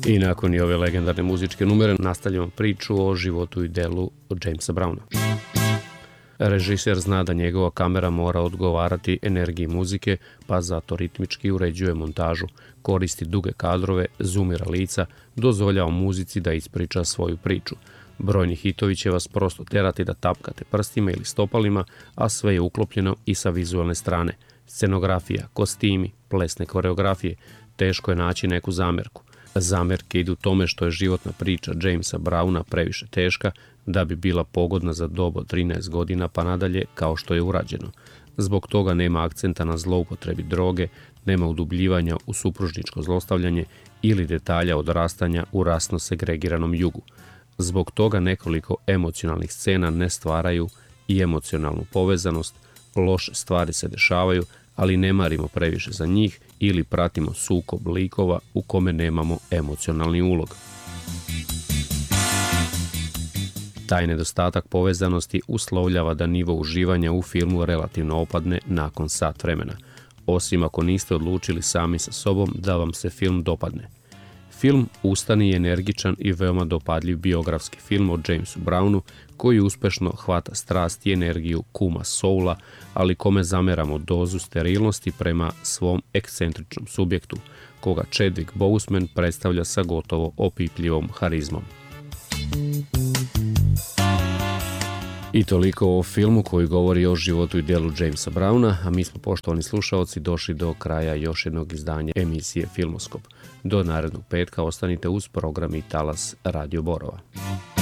I nakon i ove legendarne muzičke numere nastavljamo priču o životu i delu od Jamesa Browna. Režiser zna da njegova kamera mora odgovarati energiji muzike, pa zato ritmički uređuje montažu, koristi duge kadrove, zoomira lica, dozvoljava muzici da ispriča svoju priču. Brojni hitovi će vas prosto terati da tapkate prstima ili stopalima, a sve je uklopljeno i sa vizualne strane. Scenografija, kostimi, plesne koreografije, teško je naći neku zamerku. Zamerke idu tome što je životna priča Jamesa Browna previše teška da bi bila pogodna za dob od 13 godina pa nadalje kao što je urađeno. Zbog toga nema akcenta na zloupotrebi droge, nema udubljivanja u supružničko zlostavljanje ili detalja odrastanja u rasno segregiranom jugu. Zbog toga nekoliko emocionalnih scena ne stvaraju i emocionalnu povezanost, loše stvari se dešavaju, ali ne marimo previše za njih ili pratimo sukob likova u kome nemamo emocionalni ulog. Taj nedostatak povezanosti uslovljava da nivo uživanja u filmu relativno opadne nakon sat vremena, osim ako niste odlučili sami sa sobom da vam se film dopadne. Film Ustani je energičan i veoma dopadljiv biografski film o Jamesu Brownu koji uspešno hvata strast i energiju kuma soula, ali kome zameramo dozu sterilnosti prema svom ekscentričnom subjektu, koga Chadwick Boseman predstavlja sa gotovo opipljivom harizmom. I toliko o filmu koji govori o životu i djelu Jamesa Browna, a mi smo, poštovani slušaoci, došli do kraja još jednog izdanja emisije Filmoskop. Do narednog petka ostanite uz program i talas Radio Borova.